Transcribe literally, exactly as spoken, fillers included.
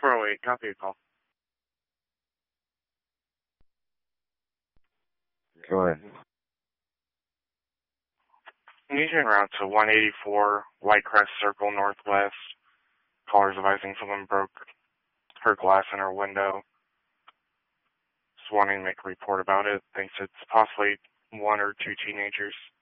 four oh eight, copy a call. Go ahead. Usually en route to one eighty-four Whitecrest Circle Northwest. Caller's advising someone broke her glass in her window. Just wanting to make a report about it. Thinks it's possibly one or two teenagers.